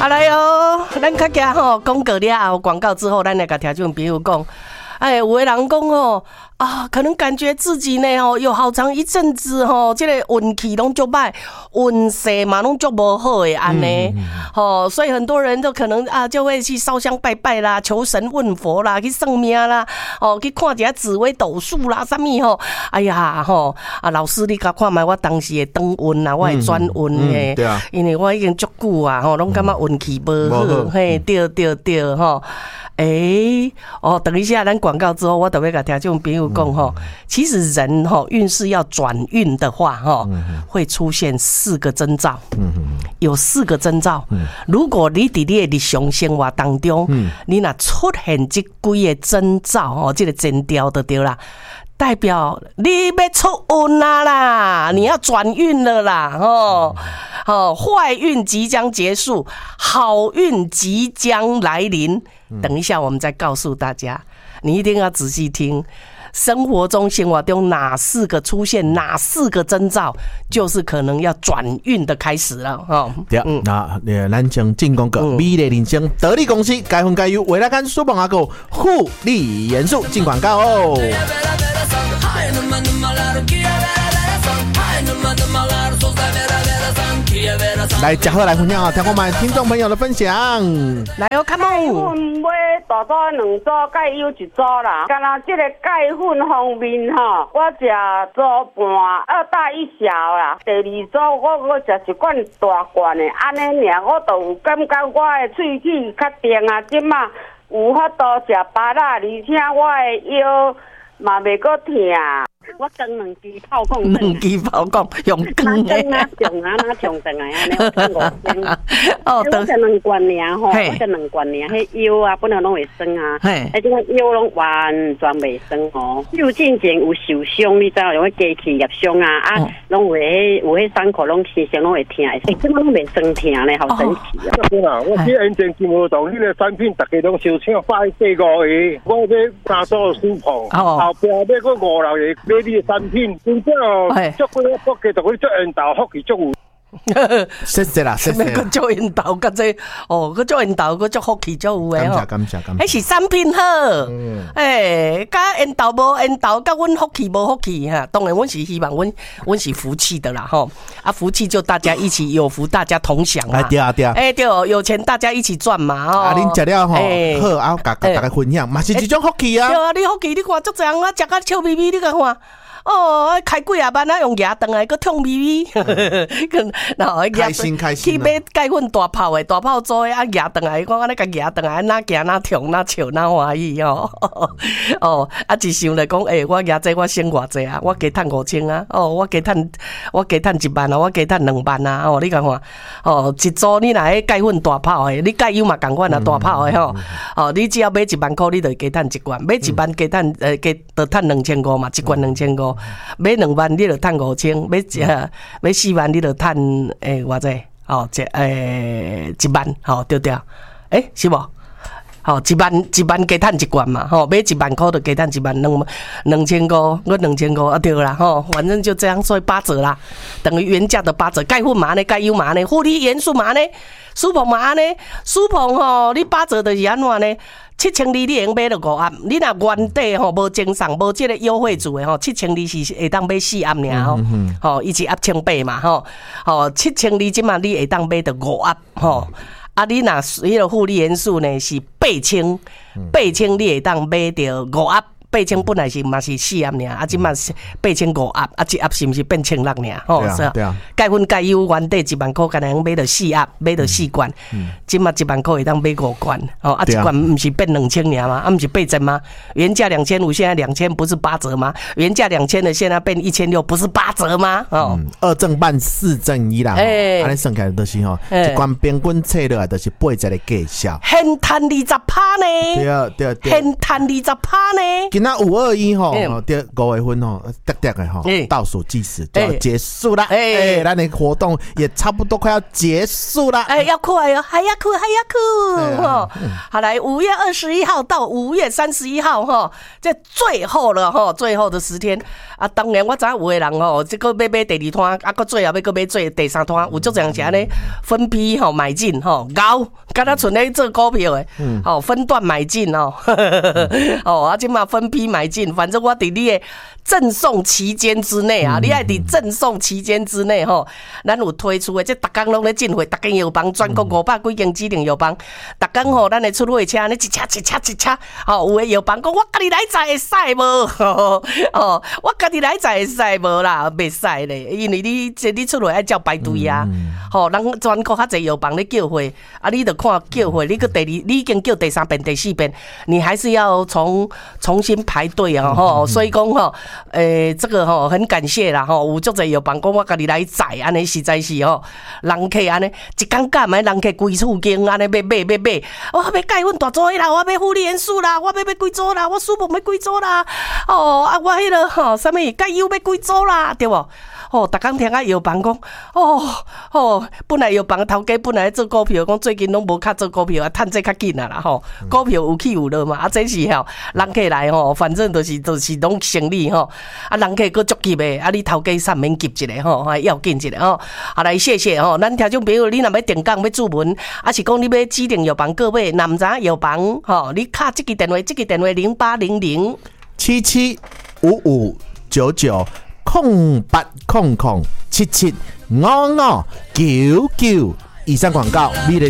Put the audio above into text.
来哟，咱较惊吼，广告了后，广告之后，咱来甲听众朋友讲，有的人讲吼可能感觉自己呢有好长一阵子这个运气拢足歹，运势嘛拢足无好的安尼，所以很多人都可能就会去烧香拜拜啦，求神问佛啦，去算命啦，去看一下紫微斗数啦，啥物吼，哎呀老师你甲看卖我当时的转运啦，我的转运的， 对啊， 因为我已经足久啊拢感觉运气无好，嘿，对吼。等一下，咱广告之后，我特别跟听众朋友讲其实人运势要转运的话会出现4个征兆，有4个征兆。如果你在你的日常生活当中，你若出现这几个征兆这个征兆就对啦。代表你要出运啦，你要转运了啦，坏运即将结束，好运即将来临。等一下我们再告诉大家，你一定要仔细听。生活中哪4个出现哪4个征兆，就是可能要转运的开始了对，那咱将进广告，美丽人生得力公司该分该优，未来干苏邦阿狗护理元素进广告哦。来，结合来分享听我们听众朋友的分享。 来come on！ 买大组2组，钙优1组啦。干那这个钙粉方面我食组半，2大1小啦。第2组我食1罐大罐的，安尼尔我就有感觉我的喙齿较定啊，即马有法度食芭乐，而且我的腰嘛袂阁疼。我装2支炮筒 ，2支炮筒用光的， 哪中啊，哪冲上来啊？你我5天，我才2罐尔我才2罐尔，迄腰啊本来拢会酸啊，这个腰拢完全袂酸就之前有受伤，你知道，用迄机器业伤啊，拢有迄伤口拢身上拢会疼，这么拢袂酸疼咧，好神奇啊！ 对啦，我去沿前金河洞，你个产品大家拢收抢4、5个，我要3组舒服，后壁要个5、6个。你的产品真正足几个福气，就佢足缘投福气足有。 谢谢啦，谢谢。 个足缘投，个这个足缘投，个足福气足有诶感谢。 迄是产品好，甲缘投无缘投，甲阮福气无福气哈。当然，阮是希望阮是福气的啦福气就大家一起有福，大家同享嘛。 对， 对，有钱大家一起赚嘛恁食了好，甲大家分享，嘛是一种福气啊。 对啊，你福气，你看足侪人食甲笑眯眯，你甲看。开几啊万用牙断来，搁痛咪咪，然后开心。 去买钙粉大炮的，大炮做的牙断来，我安尼甲牙断来，哪行哪痛哪笑哪欢喜一想来讲，我牙这我省偌济啊，我加赚5000啊，我加赚1万啊，我加赚2万啊，你甲看，一组你若迄钙粉大炮的，你钙油嘛共款啊，大炮的你只要买1万块，你就加赚1罐，买1万加赚就赚2500嘛，1罐2500。买2万你就赚5000，买4万你就赚偌济1万对，是无？1万加赚1罐嘛，买1万块就加赚1万2500，我2500对啦，反正就这样，所以8折啦，等于原价的8折。钙粉嘛呢，钙油嘛呢，护理元素嘛呢，舒膨嘛呢，舒膨你8折就是安怎呢？7200你会用买到5盒，你若原底无精送无这个优惠组的7200是会当买4盒尔伊是1800嘛7200即嘛你会当买到5盒你若迄个护理元素呢是8000你会当买到5盒。8000本来是嘛是4盒尔，即嘛8500盒，一盒是毋是变1600尔？ 对啊。 钙粉钙油原底1万块，敢若买到4盒，买到4罐，即嘛1万块会当买5罐，一罐毋是变2000尔吗？毋是8折吗？原价2500，现在2000不是8折吗？原价2000的现在变1600，不是8折吗 ？2正半4正1啦，安尼算起来就是一罐平均测落来就是8折的价效， 现赚20%呢？ 对， 现赚20%呢？ 今仔521吼，得5月份吼，得的吼，倒数计时就要结束了。咱的活动也差不多快要结束了。 要快哦，还要哭哈！好，来5月21号到5月31号哈，这最后了哈，最后的10天啊。当然我知有的人吼，这个要买第2摊，啊，个最后要个买做第3摊，有足侪人呢分批吼买进吼，敢若剩咧做股票的，分段买进哦，啊，即嘛分批买进，反正我伫你的赠送期间之内啊，你爱伫赠送期间之内吼，咱有推出的，这逐工拢咧进货，逐间药房全国500几间指定药房，逐工吼，咱的出货车呢一车，有的药房讲我家己来载会使无？我家己来载会使无啦？袂使咧，因为你出货爱照排队啊，人全国较侪药房咧叫货，啊，你著看叫货，你已经叫第3遍、第4遍，你还是要重新排队啊，所以讲这个很感谢啦，有足侪药房讲我家己来载，安尼实在是人客安尼一工干嘛？人客规厝间安尼买，我要钙粉大组啦，我要护理元素啦，我要几组啦，我书本要几组啦，我迄个啥物钙油要几组啦，对无？逐工听啊药房讲，本来药房头家本来做股票，讲最近拢无较做股票啊，趁这较紧啦股票有起有落嘛，这是人客来反正就是拢生理啊，人客佫足急的，啊，你头家上免急一下要紧一下好来谢谢咱听众朋友，你若要订购要注文，啊是讲你要指定药房各位，南查药房你敲这个电话0800 775599。0800775599。以上广告，美丽